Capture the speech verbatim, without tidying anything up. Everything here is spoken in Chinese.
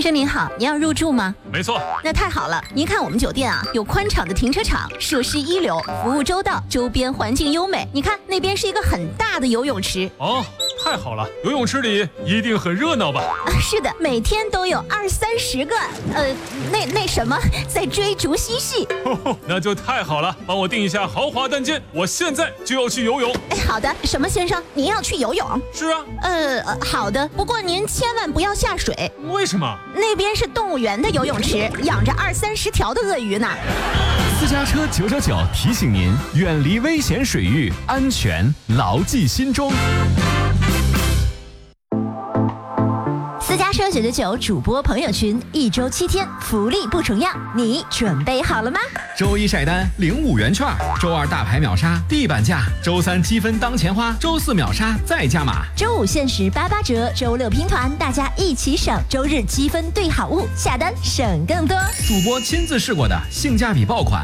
先生您好，您要入住吗？ 没错。 那太好了，您看我们酒店啊，有宽敞的停车场，设施一流，服务周到，周边环境优美。你看那边是一个很大的游泳池。 哦，太好了，游泳池里一定很热闹吧？ 啊，是的，每天都有二三十个，呃，那那什么，在追逐嬉戏。 呵呵，那就太好了，帮我订一下豪华单间，我现在就要去游泳。 哎，好的，什么先生，您要去游泳？ 是啊。 呃，好的，不过您千万不要下水。 为什么？ 那边是动物园的游泳池，养着二三十条的鳄鱼呢。 私家车九九九提醒您，远离危险水域，安全牢记心中。 私家车九九九主播朋友群，一周七天，福利不重样，你准备好了吗？ 周一晒单领五元券，周二大牌秒杀地板价，周三积分当钱花，周四秒杀再加码， 周五限时八八折，周六拼团，大家一起省，周日积分兑好物，下单省更多。 主播亲自试过的性价比爆款。